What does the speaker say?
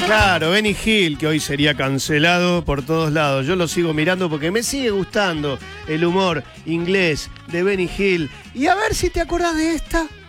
Claro, Benny Hill, que hoy sería cancelado por todos lados. Yo lo sigo mirando porque me sigue gustando el humor inglés de Benny Hill. Y a ver si te acordás de esta.